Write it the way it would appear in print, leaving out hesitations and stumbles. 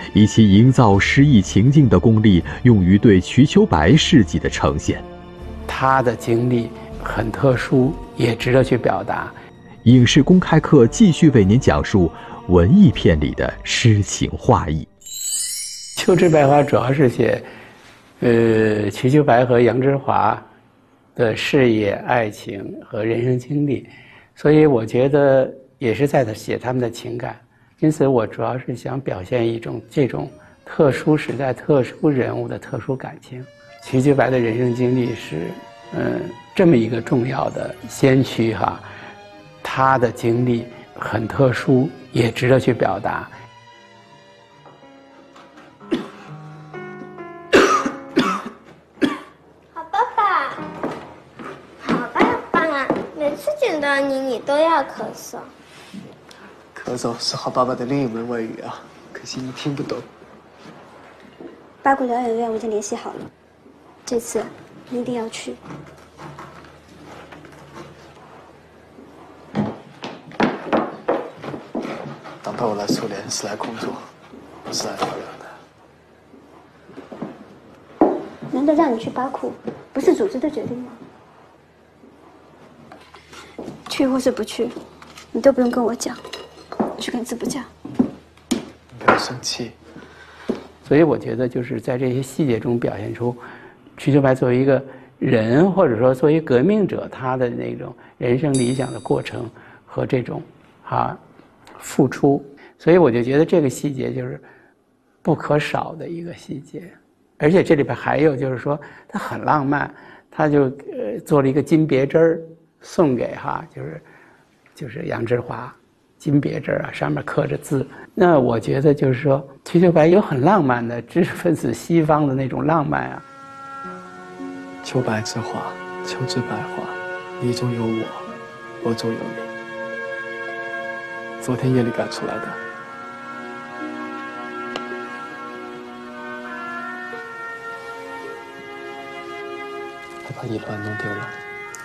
以其营造诗意情境的功力用于对瞿秋白事迹的呈现。 他的经历很特殊，也值得去表达。 影视公开课继续为您讲述文艺片里的诗情画意。 秋之白花主要是写瞿秋白和杨之华的事业、爱情和人生经历，所以我觉得也是在写他们的情感。因此我主要是想表现一种这种特殊时代、特殊人物的特殊感情。瞿秋白的人生经历是这么一个重要的先驱哈，他的经历很特殊，也值得去表达。 好爸爸，好棒棒啊！每次见到你，你都要咳嗽。 咳嗽是好爸爸的另一门外语啊，可惜你听不懂。 八股疗养院我已经联系好了，这次你一定要去。 党派我来苏联是来工作，不是来疗养的。 难道让你去巴库，不是组织的决定吗？去或是不去，你都不用跟我讲，去跟字部讲。 你不要生气。 所以我觉得就是在这些细节中表现出瞿秋白作为一个人，或者说作为革命者，他的那种人生理想的过程和这种付出。所以我就觉得这个细节就是不可少的一个细节。而且这里边还有就是说他很浪漫，他就做了一个金别针送给就是杨之华，金别针上面刻着字。那我觉得就是说瞿秋白有很浪漫的知识分子西方的那种浪漫啊。 秋白之花，秋之白花，你中有我，我中有你。昨天夜里赶出来的。他把一乱弄丢了。